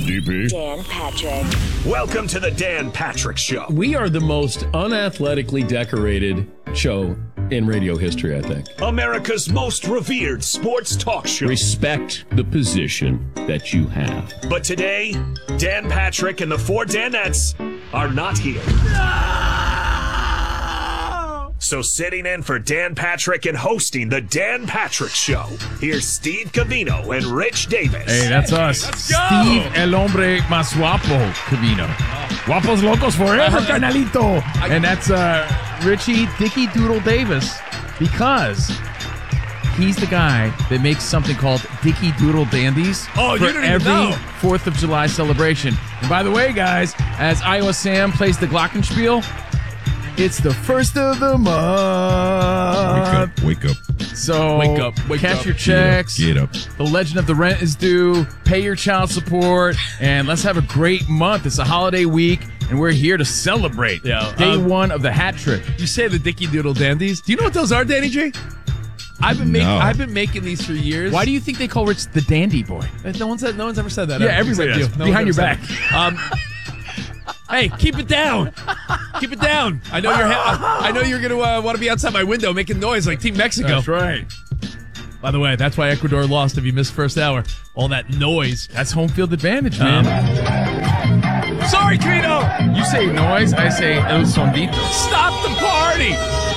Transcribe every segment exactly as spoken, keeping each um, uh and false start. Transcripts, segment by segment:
D P? Dan Patrick. Welcome to the Dan Patrick Show. We are the most unathletically decorated show in radio history, I think. America's most revered sports talk show. Respect the position that you have. But today, Dan Patrick and the four Danettes are not here. So sitting in for Dan Patrick and hosting the Dan Patrick Show, here's Steve Covino and Rich Davis. Hey, that's us. Let's go. Steve El Hombre Más Guapo Covino. Guapos Locos Forever, carnalito. And that's uh, Richie Dicky Doodle Davis, because he's the guy that makes something called Dicky Doodle Dandies Oh, for you didn't even every know. fourth of July celebration. And by the way, guys, as Iowa Sam plays the Glockenspiel, it's the first of the month. Wake up, wake up. So Wake up, wake cash up. your checks. Get up. The legend of the rent is due. Pay your child support. And let's have a great month. It's a holiday week, and we're here to celebrate. Yeah, Day um, one of the hat trick. You say the Dicky Doodle Dandies. Do you know what those are, Danny J? I've been making No. I've been making these for years. Why do you think they call Rich the dandy boy? No one's said, no one's ever said that. Yeah, ever, everybody except does. you. No Behind one's your ever said that. Um, hey, keep it down. Keep it down. I know you're. Ha- I know you're gonna uh, want to be outside my window making noise like Team Mexico. That's right. By the way, that's why Ecuador lost. If you missed first hour, all that noise. That's home field advantage, man. Um, Sorry, Trino. You say noise, I say el sondito. Stop the party.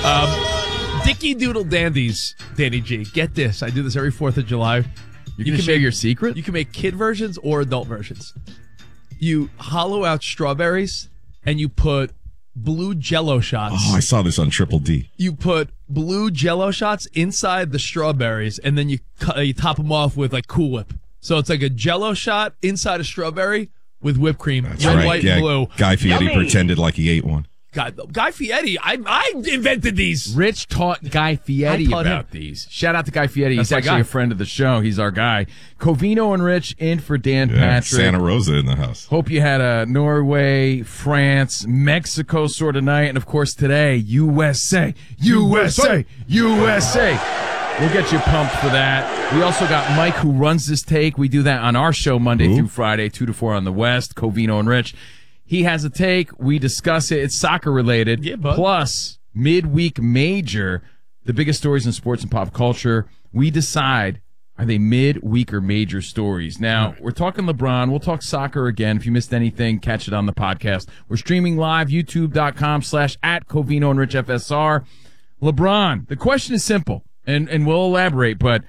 Um, Dicky Doodle Dandies, Danny G. Get this. I do this every fourth of July. You can share make, your secret? You can make kid versions or adult versions. You hollow out strawberries and you put blue Jello shots. Oh, I saw this on Triple D. You put blue Jello shots inside the strawberries, and then you cu- you top them off with like Cool Whip. So it's like a Jello shot inside a strawberry with whipped cream, That's red, right. white, yeah, and blue. Guy Fieri Yummy. pretended like he ate one. God, Guy Fieri, I I invented these. Rich taught Guy Fieri I taught about him. these. Shout out to Guy Fieri. That's He's my actually guy. a friend of the show. He's our guy. Covino and Rich in for Dan Yeah, Patrick. Santa Rosa in the house. Hope you had a Norway, France, Mexico sort of night. And, of course, today, U S A, U S A, U S A. We'll get you pumped for that. We also got Mike, who runs this take. We do that on our show Monday Ooh. through Friday, two to four on the West, Covino and Rich. He has a take. We discuss it. It's soccer-related. Yeah, bud. Plus, midweek major, the biggest stories in sports and pop culture. We decide, are they mid-week or major stories? Now, we're talking LeBron. We'll talk soccer again. If you missed anything, catch it on the podcast. We're streaming live, youtube.com slash at Covino and Rich F S R. LeBron, the question is simple, and, and we'll elaborate, but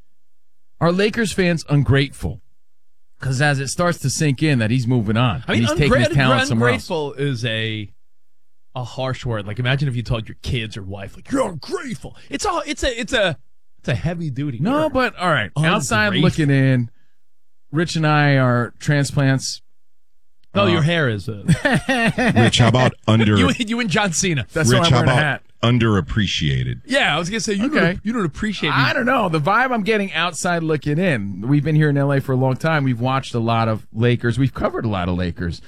are Lakers fans ungrateful? Because as it starts to sink in that he's moving on, I mean, and he's taking his ungra- talent somewhere else. ungrateful is a a harsh word. Like, imagine if you told your kids or wife, like, you're ungrateful. It's a it's a it's a it's a heavy duty. No, word. but all right. Outside Ungrateful. looking in, Rich and I are transplants. no, uh, your hair is. Uh, Rich, how about under? you you and John Cena. That's Rich, why I'm how wearing a about hat. underappreciated? Yeah, I was gonna say you Okay. don't you don't appreciate me. I don't know. The vibe I'm getting outside looking in. We've been here in L A for a long time. We've watched a lot of Lakers. We've covered a lot of Lakers.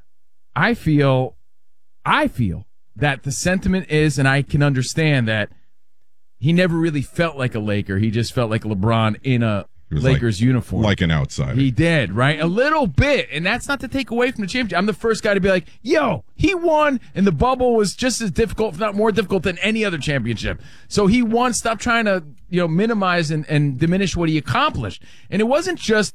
I feel, I feel that the sentiment is, and I can understand that he never really felt like a Laker. He just felt like LeBron in a He was Lakers like, uniform. like an outsider. He did, right? A little bit. And that's not to take away from the championship. I'm the first guy to be like, yo, he won, and the bubble was just as difficult, if not more difficult, than any other championship. So he won. Stop trying to, you know, minimize and, and diminish what he accomplished. And it wasn't just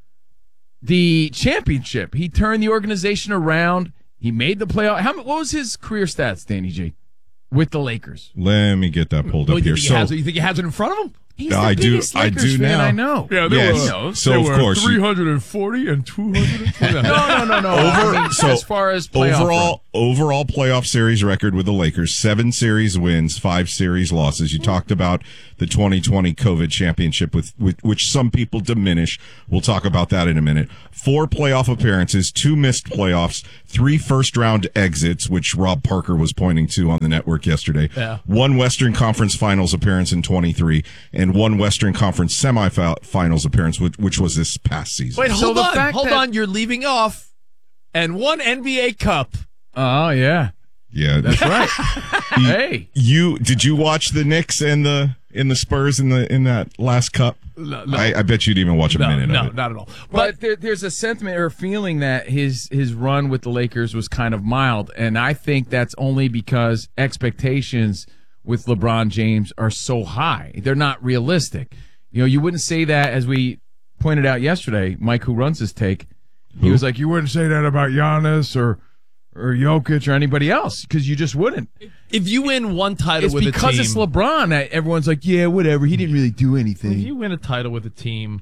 the championship. He turned the organization around. He made the playoff. How, what was his career stats, Danny G, with the Lakers? Let me get that pulled Oh, up you, here. think he So has it, you think he has it in front of him? He's No, the I do- biggest I Lakers do fan now. I know. Yeah, they Yes. were- So, they of were course, you- hundred forty and two hundred. No, no, no, no. Over- I mean, so as far as playoff overall overall playoff series record with the Lakers, seven series wins, five series losses. You talked about the twenty twenty COVID championship, with, with which some people diminish. We'll talk about that in a minute. Four playoff appearances, two missed playoffs, three first round exits, which Rob Parker was pointing to on the network yesterday. Yeah. One Western Conference Finals appearance in twenty-three, and one Western Conference semifinals appearance, which, which was this past season. Wait, So hold the on, fact hold that- on. You're leaving off, and one N B A Cup. Oh, yeah. Yeah, That's right. You- Hey. you did you watch the Knicks and the in the Spurs in the in that last cup? No, no. I, I bet you'd even watch a no, minute no, of it. not at all. But But there, there's a sentiment or a feeling that his his run with the Lakers was kind of mild, and I think that's only because expectations with LeBron James are so high. They're not realistic. You know, you wouldn't say that, as we pointed out yesterday, Mike, who runs his take, he Who? was like, you wouldn't say that about Giannis or or Jokic or anybody else, because you just wouldn't. if you win one title It's with a because team, it's LeBron that everyone's like, yeah, whatever. He didn't really do anything. if you win a title with a team,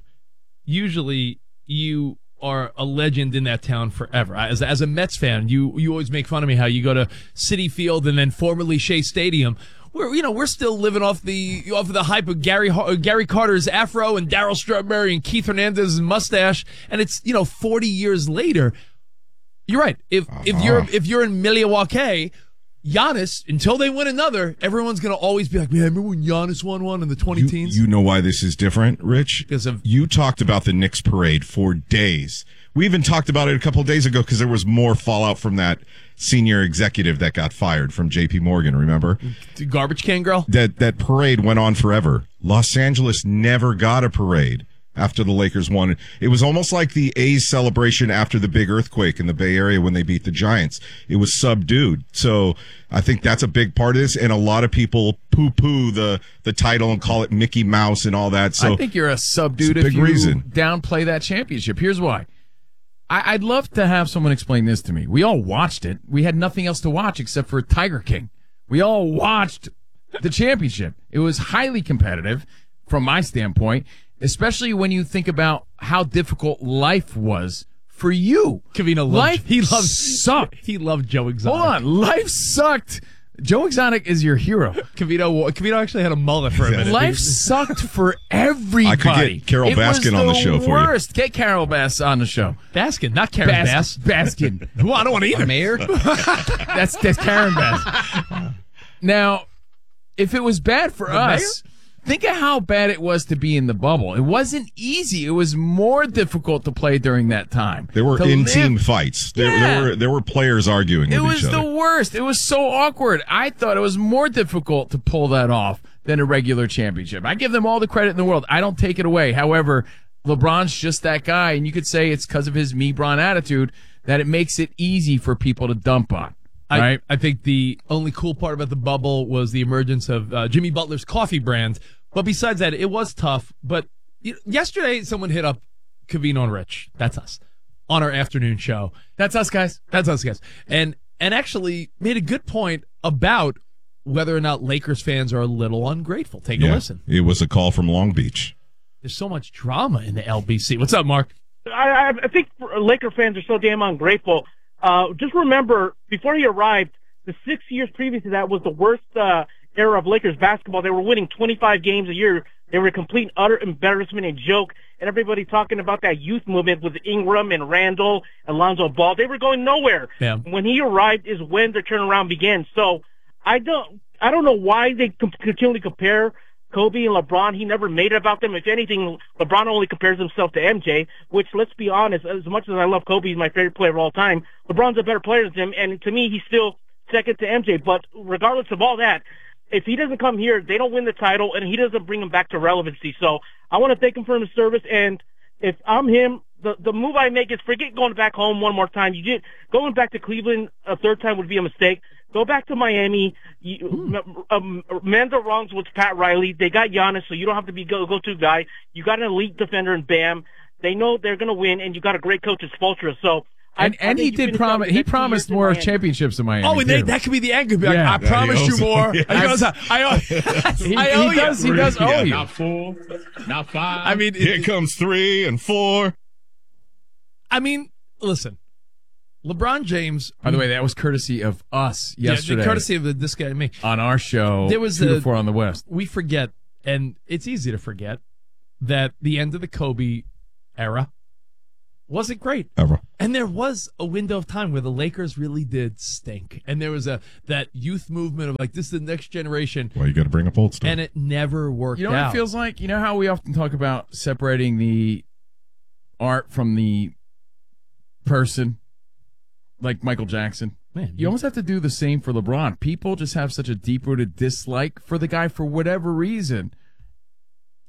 usually you are a legend in that town forever. As, as a Mets fan, you you always make fun of me how you go to Citi Field and then formerly Shea Stadium. We're you know we're still living off the off of the hype of Gary uh, Gary Carter's afro and Darryl Strawberry and Keith Hernandez's mustache, and it's you know forty years later. You're right. If uh-huh. if you're if you're in Milwaukee, Giannis, until they win another, everyone's gonna always be like, man, remember when Giannis won one in the twenty You, teens? you know why this is different, Rich? Because of You talked about the Knicks parade for days. We even talked about it a couple of days ago because there was more fallout from that senior executive that got fired from J P Morgan, remember? the garbage can girl. That that parade went on forever. Los Angeles never got a parade after the Lakers won. It was almost like the A's celebration after the big earthquake in the Bay Area when they beat the Giants. It was subdued. So I think that's a big part of this. And a lot of people poo-poo the, the title and call it Mickey Mouse and all that. So I think you're a subdude it's a if big you reason. downplay that championship. Here's why. I, I'd love to have someone explain this to me. We all watched it. We had nothing else to watch except for Tiger King. We all watched the championship. It was highly competitive from my standpoint, especially when you think about how difficult life was for you. Cavino loved, life he loves sucked. He loved Joe Exotic. Hold on, life sucked. Joe Exotic is your hero. Cavino, Cavino actually had a mullet for a minute. Life sucked for everybody. I could get Carol It Baskin was on the show for you. worst. Get Carol Bass on the show. Baskin, not Karen Bass. Bass. Baskin. Well, I don't want to either. Mayor? That's that's Karen Bass. Now, if it was bad for The us, think of how bad it was to be in the bubble. It wasn't easy. It was more difficult to play during that time. there were To in-team live- fights. There, Yeah. there were there were players arguing It with was each the other. worst. It was so awkward. I thought it was more difficult to pull that off than a regular championship. I give them all the credit in the world. I don't take it away. However, LeBron's just that guy, and you could say it's because of his me-Bron attitude that it makes it easy for people to dump on. I, Right? I think the only cool part about the bubble was the emergence of uh, Jimmy Butler's coffee brand. But besides that, it was tough. But you know, yesterday, someone hit up Cavino and Rich. That's us on our afternoon show. That's us, guys. That's us, guys. And and actually made a good point about whether or not Lakers fans are a little ungrateful. Take a Yeah. listen. It was a call from Long Beach. There's so much drama in the L B C. What's up, Mark? I, I think Laker fans are so damn ungrateful. Uh, just remember, before he arrived, the six years previous to that was the worst uh, era of Lakers basketball. They were winning twenty-five games a year. They were a complete utter embarrassment and joke. And everybody talking about that youth movement with Ingram and Randall and Lonzo Ball. They were going nowhere. Yeah. When he arrived is when the turnaround began. So I don't, I don't know why they com- continually compare Kobe and LeBron. He never made it about them. If anything, LeBron only compares himself to M J, which, let's be honest, as much as I love Kobe, he's my favorite player of all time, LeBron's a better player than him, and to me, he's still second to M J. But regardless of all that, if he doesn't come here, they don't win the title, and he doesn't bring him back to relevancy. So I want to thank him for his service, and if I'm him, the the move I make is forget going back home one more time. You did going back to Cleveland a third time would be a mistake. Go back to Miami. You, um, mend the wrongs with Pat Riley. They got Giannis, so you don't have to be go go to guy. You got an elite defender in Bam. They know they're going to win, and you got a great coach in Spoelstra. So. And, I, I and he think you did finish promise. out the He next two promised years in more Miami. championships in Miami. Oh, and they, too. that could be the angle. Be like, Yeah. I Yeah, promised you more. Yeah. I, goes, I, I, He, I he owe you. does. He does owe you. Not four, not five. I mean, Here it, comes three and four. I mean, listen, LeBron James. By the way, that was courtesy of us yeah, yesterday courtesy of this guy and me. on our show. There was two to a- four on the West. We forget, and it's easy to forget, that the end of the Kobe era wasn't great. Ever. And there was a window of time where the Lakers really did stink. And there was a that youth movement of like, this is the next generation. Well, you got to bring up old stuff. And it never worked You know what out. it feels like? You know how we often talk about separating the art from the person, like Michael Jackson? Man, You almost have to do the same for LeBron. People just have such a deep-rooted dislike for the guy for whatever reason.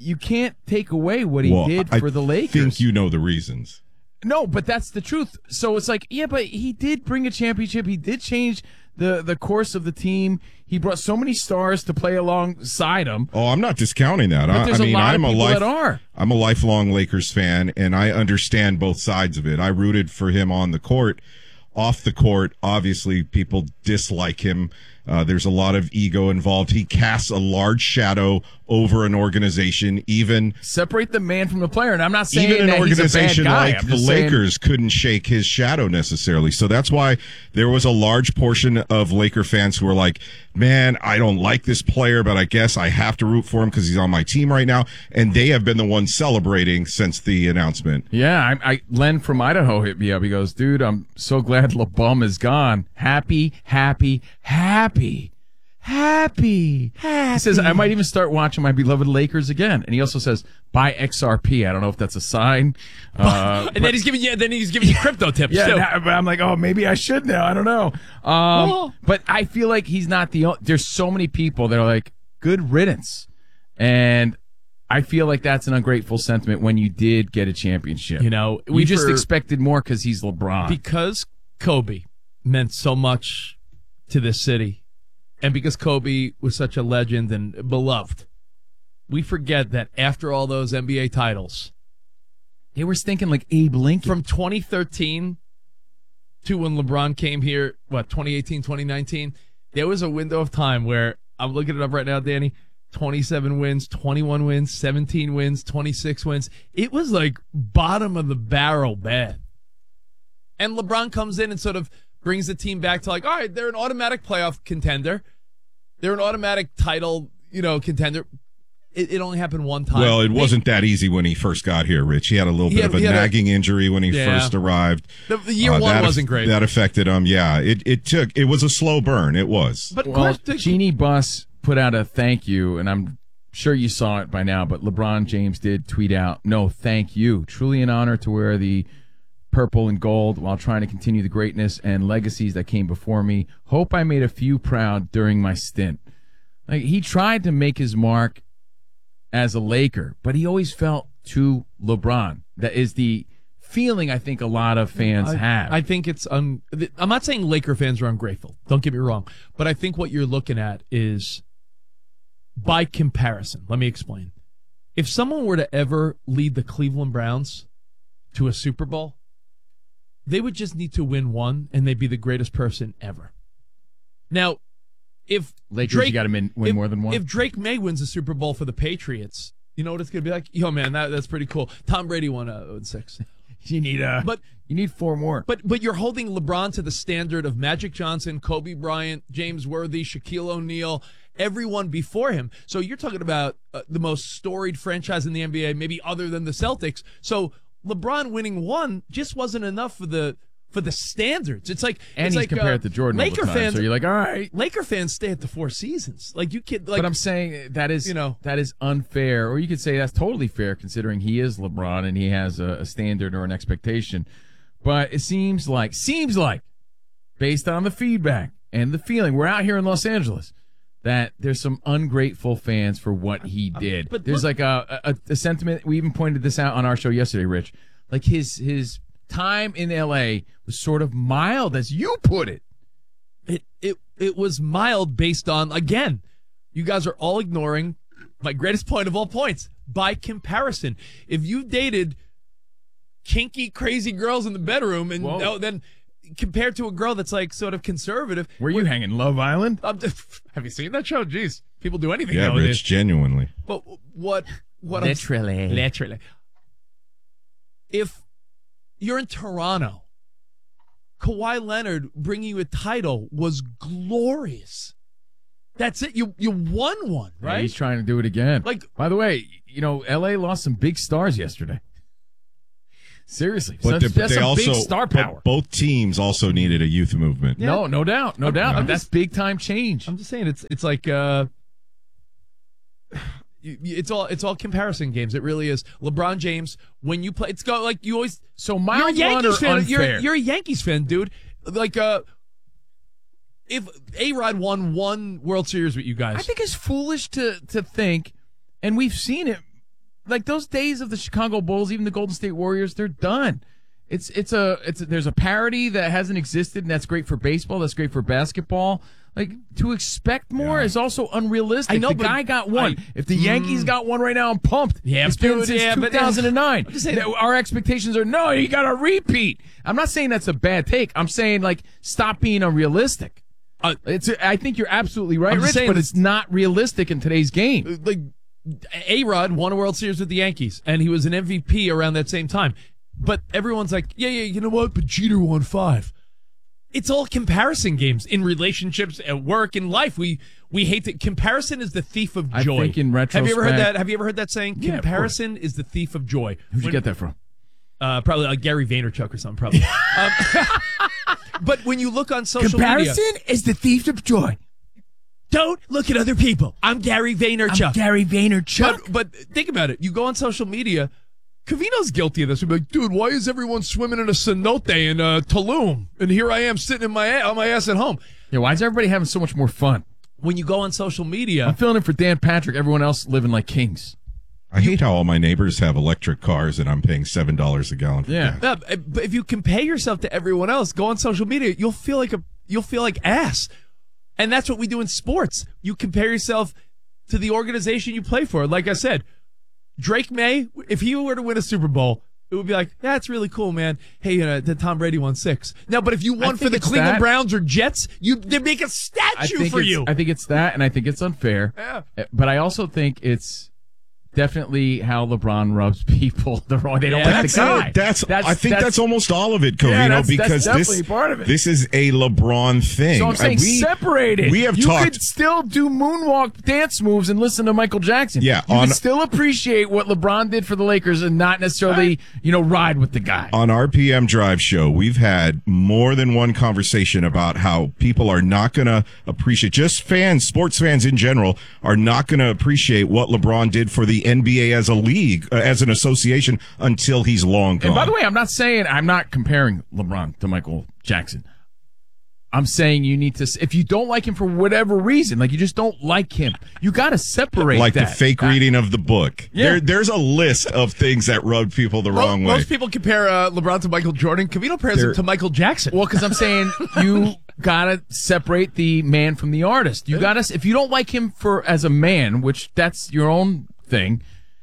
you can't take away what he well, did I for the Lakers. think you know the reasons. No, but that's the truth. So it's like, yeah, but he did bring a championship. He did change the, the course of the team. He brought so many stars to play alongside him. Oh, I'm not discounting that. But I, there's I mean, a lot I'm of people a life, that are. I'm a lifelong Lakers fan, and I understand both sides of it. I rooted for him on the court. Off the court, obviously, people dislike him. Uh, there's a lot of ego involved. He casts a large shadow over an organization, even Separate the man from the player. And I'm not saying even an that he's a bad organization guy. like I'm the just saying- Lakers couldn't shake his shadow necessarily. So that's why there was a large portion of Laker fans who were like, man, I don't like this player, but I guess I have to root for him because he's on my team right now. And they have been the ones celebrating since the announcement. Yeah, I, I Len from Idaho hit me up. He goes, dude, I'm so glad LeBum is gone. Happy, happy, happy. Happy. Happy. He says, I might even start watching my beloved Lakers again. And he also says, buy X R P. I don't know if that's a sign. Uh, and then he's giving you, then he's giving you crypto tips yeah, too. now- but I'm like, oh, maybe I should now. I don't know. Um, Well- but I feel like he's not the only, there's so many people that are like, good riddance. And I feel like that's an ungrateful sentiment when you did get a championship. You know, we we just for- expected more because he's LeBron. because Kobe meant so much to this city, and because Kobe was such a legend and beloved, we forget that after all those N B A titles, they were thinking like Abe Lincoln. from twenty thirteen to when LeBron came here, what, twenty eighteen, twenty nineteen, there was a window of time where, I'm looking it up right now, Danny, twenty-seven wins, twenty-one wins, seventeen wins, twenty-six wins. It was like bottom of the barrel bad. And LeBron comes in and sort of brings the team back to like, all right, they're an automatic playoff contender. They're an automatic title, you know, contender. It, it only happened one time. Well, it They- wasn't that easy when he first got here, Rich. He had a little He bit had- of a he had a- nagging injury when he Yeah. first arrived. The, the year Uh, one that wasn't aff- great. That affected him. Yeah, it it took. It was a slow burn. It was. but well, question- Jeannie Buss put out a thank you, and I'm sure you saw it by now, but LeBron James did tweet out, no, thank you. Truly an honor to wear the purple and gold while trying to continue the greatness and legacies that came before me. Hope I made a few proud during my stint. Like, he tried to make his mark as a Laker, but he always felt too LeBron. That is the feeling I think a lot of fans I, have. I think it's un, I'm not saying Laker fans are ungrateful. Don't get me wrong, but I think what you're looking at is by comparison. Let me explain. If someone were to ever lead the Cleveland Browns to a Super Bowl, they would just need to win one, and they'd be the greatest person ever. Now, if Lakers, Drake, you got to win if, more than one. If Drake May wins the Super Bowl for the Patriots, you know what it's going to be like? Yo, man, that, that's pretty cool. Tom Brady won uh, oh six. you need a, But you need four more. But but you're holding LeBron to the standard of Magic Johnson, Kobe Bryant, James Worthy, Shaquille O'Neal, everyone before him. So you're talking about uh, the most storied franchise in the N B A, maybe other than the Celtics. So LeBron winning one just wasn't enough for the for the standards. It's like and it's he's like, compared uh, to Jordan Laker all the time, fans. so you're like, all right. Laker fans stay at the Four Seasons. Like you kid. Like But I'm saying that is you know. that is unfair, or you could say that's totally fair considering he is LeBron and he has a, a standard or an expectation. But it seems like seems like, based on the feedback and the feeling, we're out here in Los Angeles, that there's some ungrateful fans for what he did. But there's look- like a, a a sentiment. We even pointed this out on our show yesterday, Rich. Like his his time in L A was sort of mild, as you put it. It it it was mild based on, again, you guys are all ignoring my greatest point of all points. By comparison, if you dated kinky, crazy girls in the bedroom, and Whoa. oh, then compared to a girl that's like sort of conservative, Were you hanging Love Island? I'm just- have you seen that show? Jeez, people do anything Yeah, nowadays. Rich, genuinely. But what what Literally. I'm, literally, if you're in Toronto, Kawhi Leonard bringing you a title was glorious. That's it. You you won one, Yeah, right? he's trying to do it again. Like- by the way, you know, L A lost some big stars yesterday. Seriously, But, Some- the, but that's they some also big star but power. both teams also needed a youth movement. No, no doubt, no I'm- doubt. I'm That's just- big time change. I'm just saying it's it's like uh, you- you- it's all it's all comparison games. It really is. LeBron James, when you play, it's go like you always. So You're a mild one or Yankees fan. unfair? You're you're a Yankees fan, dude. Like uh, if A-Rod won one World Series with you guys, I think it's foolish to to think, and we've seen it like those days of the Chicago Bulls, even the Golden State Warriors, they're done. It's it's a it's a, there's a parity that hasn't existed, and that's great for baseball. That's great for basketball. Like, to expect more Yeah. is also unrealistic. I know, the but guy got one. I- if the Yankees got one right now, I'm pumped. Yeah, it's been dude, since yeah, but- two thousand nine. I'm just saying- That our expectations are, no, you got to repeat. I'm not saying that's a bad take. I'm saying, like, stop being unrealistic. Uh, It's. I think you're absolutely right, I'm just Rich, saying but that- it's not realistic in today's game. like A-Rod won a World Series with the Yankees, and he was an M V P around that same time. But everyone's like, yeah, yeah, you know what? But Jeter won five. It's all comparison games in relationships, at work, in life. We we hate that. Comparison is the thief of I joy. think in have you ever heard retrospect- that? Have you ever heard that saying? Yeah, of Comparison is the thief of joy. Who'd you When- get that from? Uh, probably like Gary Vaynerchuk or something. Probably. um, but when you look on social media, is the thief of joy. don't look at other people. I'm Gary Vaynerchuk. Gary Vaynerchuk. But, but think about it. You go on social media. Covino's guilty of this. He'll be like, dude, why is everyone swimming in a cenote in uh, Tulum? And here I am sitting in my on my ass at home. Yeah, why is everybody having so much more fun? When you go on social I'm media, feeling it for Dan Patrick. Everyone else living like kings. I hate how all my neighbors have electric cars and I'm paying seven dollars a gallon for Yeah. gas. yeah, but if you compare yourself to everyone else, go on social media, you'll feel like a you'll feel like ass. And that's what we do in sports. You compare yourself to the organization you play for. Like I said, Drake May, if he were to win a Super Bowl, it would be like, that's really cool, man. Hey, uh, the Tom Brady won six. Now, but if you won I for think the it's Cleveland that. Browns or Jets, you they make a I statue think for it's, you. I think it's that, and I think it's unfair. Yeah. Uh, But I also think it's definitely how LeBron rubs people the wrong. They don't Yeah, like That's the guy. it. That's, I think that's, almost all of it, Covino, Yeah, that's- that's because definitely this part of it. this is a LeBron thing. So I'm saying Uh, we, separated. We have you talked. could still do moonwalk dance moves and listen to Michael Jackson. Yeah, you on- could still appreciate what LeBron did for the Lakers and not necessarily, you know, ride with the guy. On our P M Drive show, we've had more than one conversation about how people are not going to appreciate, just fans, sports fans in general, are not going to appreciate what LeBron did for the N B A as a league, uh, as an association, until he's long gone. And by the way, I'm not saying I'm not comparing LeBron to Michael Jackson. I'm saying you need to, if you don't like him for whatever reason, like you just don't like him, you got to separate like that. the fake Uh, reading of the book. Yeah. There, there's a list of things that rub people the wrong way. Most people compare uh, LeBron to Michael Jordan. Covino compares They're- him to Michael Jackson. Well, because I'm saying you gotta separate the man from the artist. You gotta, if you don't like him for as a man, which that's your own thing,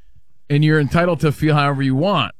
and you're entitled to feel however you want,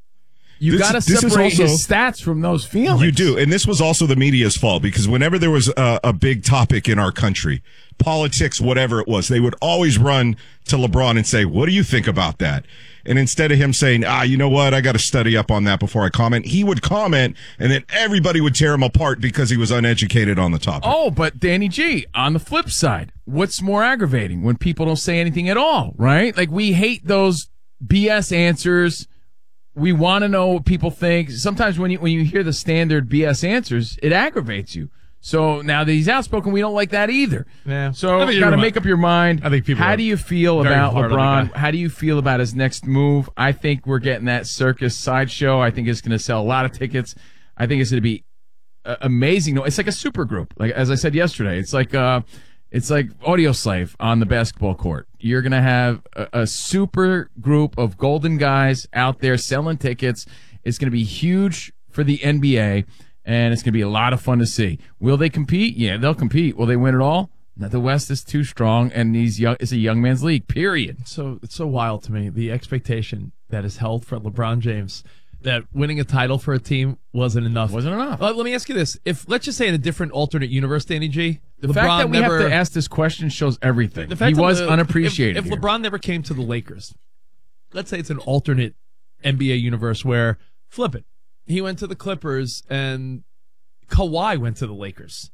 you This- gotta this is separate also- his stats from those feelings. You do. And this was also the media's fault, because whenever there was a, a big topic in our country, politics, whatever it was, they would always run to LeBron and say, what do you think about that? And instead of him saying, ah, you know what, I got to study up on that before I comment, he would comment, and then everybody would tear him apart because he was uneducated on the topic. Oh, but Danny G, on the flip side, what's more aggravating? When people don't say anything at all, right? Like, we hate those B S answers. We want to know what people think. Sometimes when you when you hear the standard B S answers, it aggravates you. So now that he's outspoken, we don't like that either. Yeah. So I think you you're got to right. make up your mind. I think people How are do you feel very about hard on the LeBron? guy. How do you feel about his next move? I think we're getting that circus sideshow. I think it's going to sell a lot of tickets. I think it's going to be uh, amazing. No, it's like a super group. Like as I said yesterday, it's like uh, it's like Audio Slave on the basketball court. You're going to have a, a super group of golden guys out there selling tickets. It's going to be huge for the N B A, and it's going to be a lot of fun to see. Will they compete? Yeah, they'll compete. Will they win it all? No, the West is too strong, and these young, it's a young man's league, period. So it's so wild to me, the expectation that is held for LeBron James, that winning a title for a team wasn't enough. Wasn't enough. Uh, let me ask you this. If, let's just say in a different alternate universe, Danny G, The LeBron fact that we never, have to ask this question shows everything. the fact He that was the- unappreciated. If, if here. LeBron never came to the Lakers, let's say it's an alternate N B A universe where, flip it, he went to the Clippers and Kawhi went to the Lakers.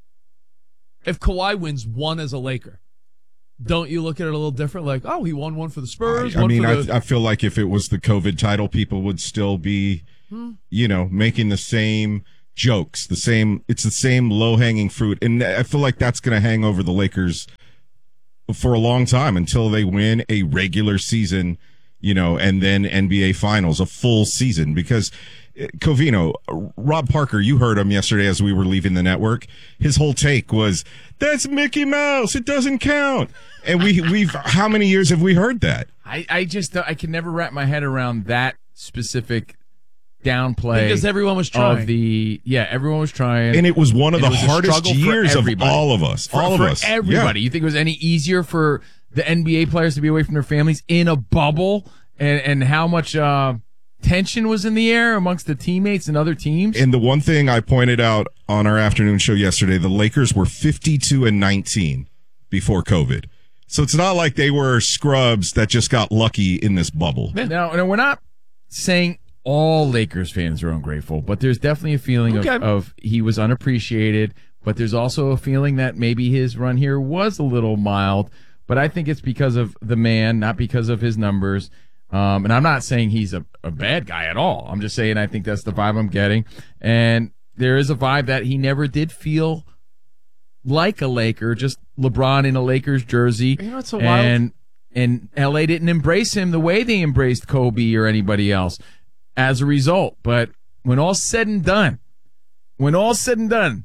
If Kawhi wins one as a Laker, don't you look at it a little different? Like, oh, he won one for the Spurs. I, I one mean, for I, the, I feel like if it was the COVID title, people would still be, you know, making the same jokes, the same, it's the same low hanging fruit. And I feel like that's going to hang over the Lakers for a long time until they win a regular season, you know, and then N B A finals, a full season, because Covino, Rob Parker, you heard him yesterday as we were leaving the network. His whole take was, that's Mickey Mouse. It doesn't count. And we, we've, how many years have we heard that? I, I just, I can never wrap my head around that specific downplay. Because everyone was trying. Of the, yeah, everyone was trying. And it was one of And the it was a hardest struggle for years of everybody. all of us. For, all for of us. everybody. Yeah. You think it was any easier for the N B A players to be away from their families in a bubble, and, and how much uh, tension was in the air amongst the teammates and other teams? And the one thing I pointed out on our afternoon show yesterday, the Lakers were fifty-two and nineteen before COVID. So it's not like they were scrubs that just got lucky in this bubble. Now, now we're not saying all Lakers fans are ungrateful, but there's definitely a feeling Okay. of, of he was unappreciated, but there's also a feeling that maybe his run here was a little mild, but I think it's because of the man, not because of his numbers. Um, and I'm not saying he's a, a bad guy at all. I'm just saying I think that's the vibe I'm getting. And there is a vibe that he never did feel like a Laker, just LeBron in a Lakers jersey. You know, it's a wild- And, and L A didn't embrace him the way they embraced Kobe or anybody else as a result. But when all's said and done, when all's said and done,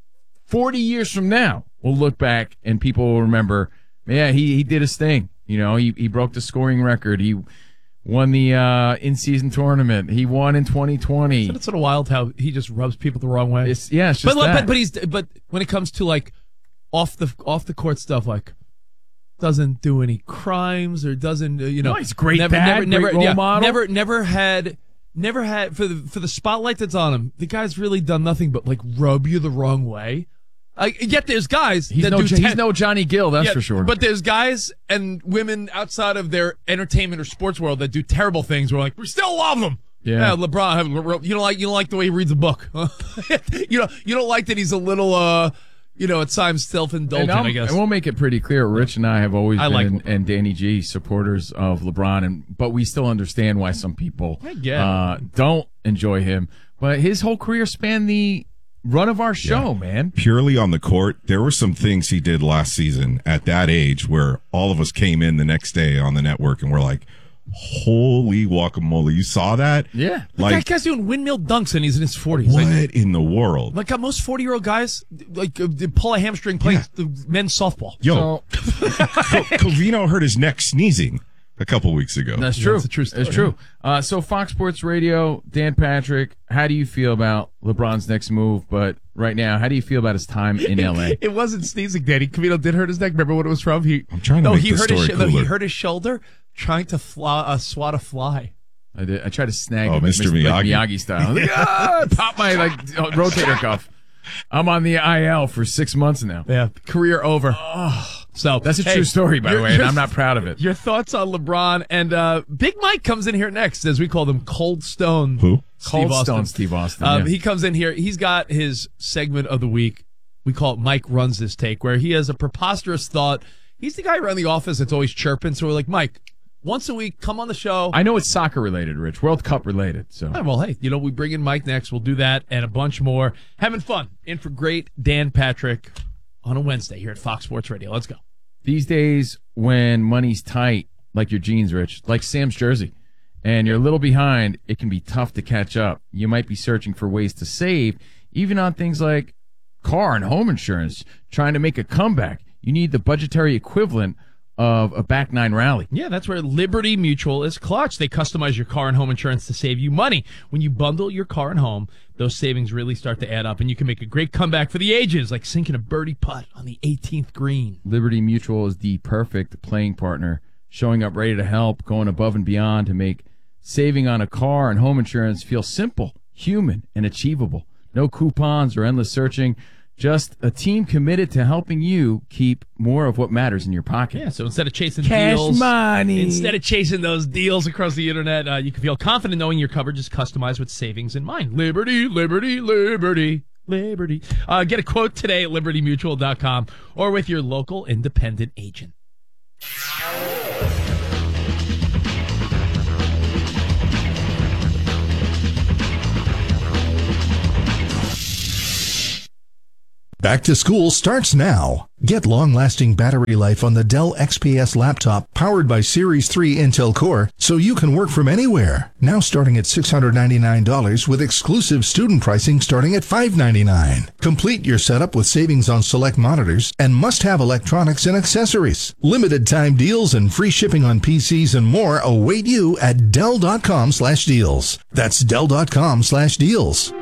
forty years from now, we'll look back and people will remember, yeah, he, he did his thing. You know, he, he broke the scoring record. He won the uh, in-season tournament. He won in twenty twenty. It's sort of wild how he just rubs people the wrong way. It's, yeah, it's just but, that. but but he's but when it comes to like off the off the court stuff, like doesn't do any crimes or doesn't uh, you know No, he's a great never dad, never great never role yeah, model. never never had never had for the for the spotlight that's on him. The guy's really done nothing but like rub you the wrong way. I, yet there's guys he's, that no, do he's ten- no Johnny Gill, that's Yeah, for sure. But there's guys and women outside of their entertainment or sports world that do terrible things. We're like, we still love them. Yeah. LeBron. You don't like you don't like the way he reads a book. you know you don't like that he's a little uh you know at times self-indulgent. And, I guess. and we'll make it pretty clear. Rich and I have always I like been, LeBron. and Danny G, supporters of LeBron, and but we still understand why some people I get it. uh, don't enjoy him. But his whole career spanned the run of our show, man. Purely on the court, there were some things he did last season at that age where all of us came in the next day on the network and we're like, holy guacamole. You saw that? Yeah. Like, that Like, guy's doing windmill dunks and he's in his forties. what Like, in the world? like uh, most forty-year-old guys, like uh, they pull a hamstring playing Yeah. the men's softball. Yo, So, Co- Covino hurt his neck sneezing a couple weeks ago. that's true. That's a true story. It's true. Uh, so Fox Sports Radio, Dan Patrick, how do you feel about LeBron's next move? But right now, how do you feel about his time in L A? It wasn't sneezing, Danny. Camilo did hurt his neck. Remember what it was from? He, I'm trying to no, make he this hurt his story no, he cooler. hurt his shoulder trying to fly, uh, swat a fly. I did. I tried to snag Oh, him, Mister like Miyagi. Miyagi style. I was like, ah, pop my like rotator cuff. I'm on the I L for six months now. Yeah, career over. So That's a hey, true story, by the your- way, and your- I'm not proud of it. Your thoughts on LeBron and uh, Big Mike comes in here next, as we call them, Cold Stone. Who? Steve Cold Austin. Stone Steve Austin. Um, yeah. He comes in here. He's got his segment of the week. We call it Mike Runs This Take, where he has a preposterous thought. He's the guy around the office that's always chirping. So we're like, Mike, once a week, come on the show. I know it's soccer related, Rich. World Cup related. So Ah, well, hey, you know, we bring in Mike next. We'll do that and a bunch more. Having fun. In for great Dan Patrick on a Wednesday here at Fox Sports Radio. Let's go. these days, when money's tight, like your jeans, Rich, like Sam's jersey, and you're a little behind, it can be tough to catch up. You might be searching for ways to save, even on things like car and home insurance, trying to make a comeback. You need the budgetary equivalent of a back nine rally. Yeah, that's where Liberty Mutual is clutch. They customize your car and home insurance to save you money. When you bundle your car and home, those savings really start to add up, and you can make a great comeback for the ages, like sinking a birdie putt on the eighteenth green. Liberty Mutual is the perfect playing partner, showing up ready to help, going above and beyond to make saving on a car and home insurance feel simple, human, and achievable. No coupons or endless searching, just a team committed to helping you keep more of what matters in your pocket. Yeah, so instead of chasing Cash deals, money. instead of chasing those deals across the internet, uh, you can feel confident knowing your coverage is customized with savings in mind. Liberty, liberty, liberty, liberty. Uh, get a quote today at liberty mutual dot com or with your local independent agent. Back to school starts now. Get long-lasting battery life on the Dell X P S laptop powered by Series three Intel Core so you can work from anywhere. Now starting at six hundred ninety-nine dollars with exclusive student pricing starting at five hundred ninety-nine dollars. Complete your setup with savings on select monitors and must-have electronics and accessories. Limited time deals and free shipping on P Cs and more await you at Dell.com slash deals. That's Dell.com slash deals.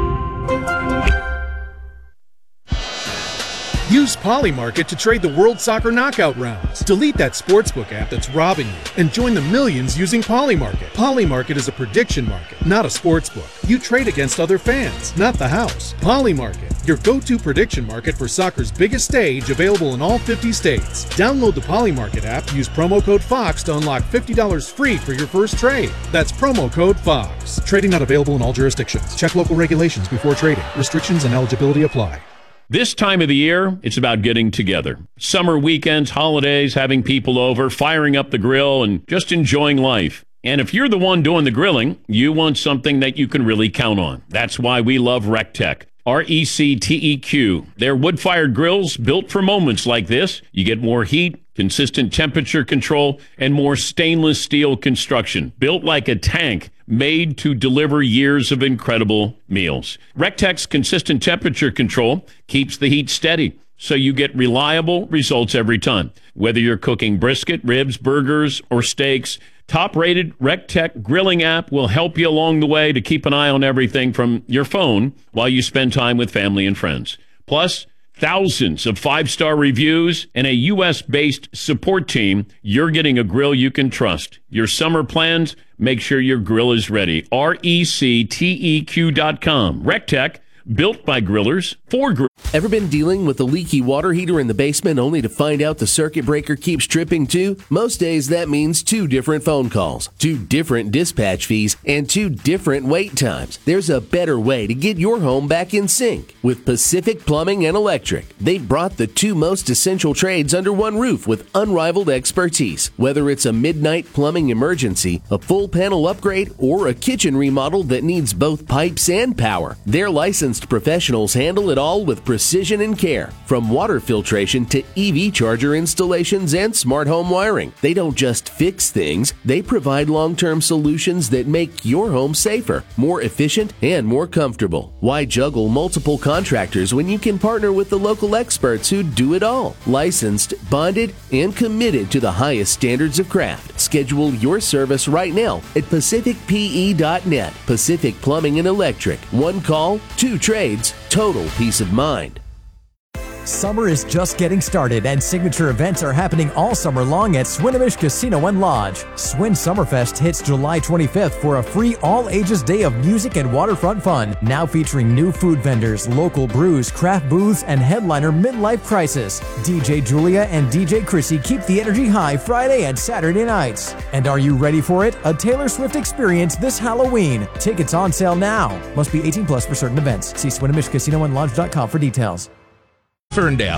Use Polymarket to trade the World Soccer Knockout rounds. Delete that sportsbook app that's robbing you and join the millions using Polymarket. Polymarket is a prediction market, not a sportsbook. You trade against other fans, not the house. Polymarket, your go-to prediction market for soccer's biggest stage, available in all fifty states. Download the Polymarket app, use promo code FOX to unlock fifty dollars free for your first trade. That's promo code FOX. Trading not available in all jurisdictions. Check local regulations before trading. Restrictions and eligibility apply. This time of the year, it's about getting together. Summer weekends, holidays, having people over, firing up the grill, and just enjoying life. And if you're the one doing the grilling, you want something that you can really count on. That's why we love RecTech. R E C T E Q. They're wood-fired grills built for moments like this. You get more heat, consistent temperature control, and more stainless steel construction. Built like a tank, made to deliver years of incredible meals. RecTech's consistent temperature control keeps the heat steady, so you get reliable results every time. Whether you're cooking brisket, ribs, burgers, or steaks, top-rated RecTech grilling app will help you along the way to keep an eye on everything from your phone while you spend time with family and friends. Plus, thousands of five-star reviews and a U S-based support team. You're getting a grill you can trust. Your summer plans, make sure your grill is ready. R E C T E Q dot com. RecTech, built by grillers for grillers. Ever been dealing with a leaky water heater in the basement only to find out the circuit breaker keeps tripping too? Most days that means two different phone calls, two different dispatch fees, and two different wait times. There's a better way to get your home back in sync. With Pacific Plumbing and Electric, they've brought the two most essential trades under one roof with unrivaled expertise. Whether it's a midnight plumbing emergency, a full panel upgrade, or a kitchen remodel that needs both pipes and power, their licensed professionals handle it all with precision and care. From water filtration to E V charger installations and smart home wiring. They don't just fix things, they provide long-term solutions that make your home safer, more efficient, and more comfortable. Why juggle multiple contractors when you can partner with the local experts who do it all? Licensed, bonded, and committed to the highest standards of craft. Schedule your service right now at pacific p e dot net. Pacific Plumbing and Electric. One call, two trades, total peace of mind. Summer is just getting started, and signature events are happening all summer long at Swinomish Casino and Lodge. Swin Summerfest hits July twenty-fifth for a free all-ages day of music and waterfront fun. Now featuring new food vendors, local brews, craft booths, and headliner Midlife Crisis. D J Julia and D J Chrissy keep the energy high Friday and Saturday nights. And are you ready for it? A Taylor Swift experience this Halloween. Tickets on sale now. Must be eighteen plus for certain events. See Swinomish Casino and Lodge dot com for details. Ferndale.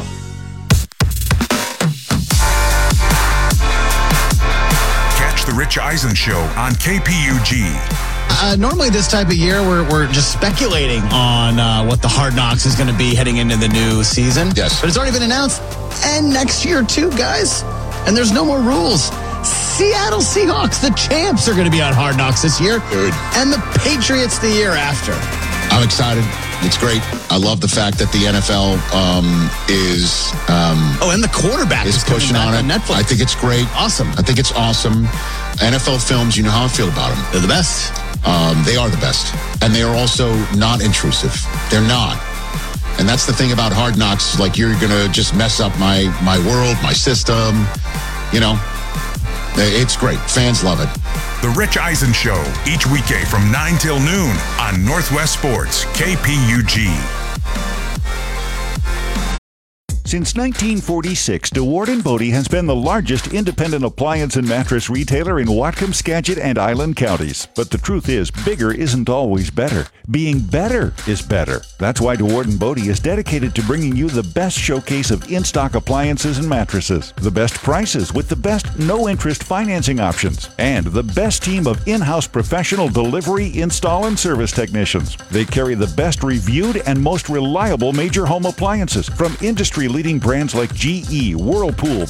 Catch the Rich Eisen Show on K P U G. Uh, normally this type of year, we're, we're just speculating on uh, what the Hard Knocks is going to be heading into the new season. Yes. But it's already been announced. And next year too, guys. And there's no more rules. Seattle Seahawks, the champs, are going to be on Hard Knocks this year. Good. And the Patriots the year after. I'm excited. It's great. I love the fact that the N F L um, is um, oh, and the quarterback is, is pushing on it. On Netflix. I think it's great. Awesome. I think it's awesome. N F L films, you know how I feel about them. They're the best. Um, they are the best, and they are also not intrusive. They're not, and that's the thing about Hard Knocks. Like, you're gonna just mess up my my world, my system. You know, it's great. Fans love it. The Rich Eisen Show, each weekday from nine till noon on Northwest Sports, K P U G. Since nineteen forty-six, DeWard and Bodie has been the largest independent appliance and mattress retailer in Whatcom, Skagit, and Island counties. But the truth is, bigger isn't always better. Being better is better. That's why DeWard and Bodie is dedicated to bringing you the best showcase of in-stock appliances and mattresses, the best prices with the best no-interest financing options, and the best team of in-house professional delivery, install, and service technicians. They carry the best reviewed and most reliable major home appliances from industry-leading brands like G E, Whirlpool,